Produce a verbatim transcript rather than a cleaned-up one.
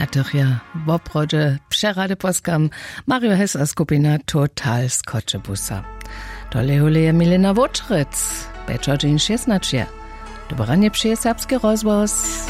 Na tych ja w obrodzie przerady poskam Mario Hess a skupina Total z Kotchebusa. Dole huleje Milena Wočrec, Bečo dżin szesnaście. Dobranie przyje serbski rozwoz.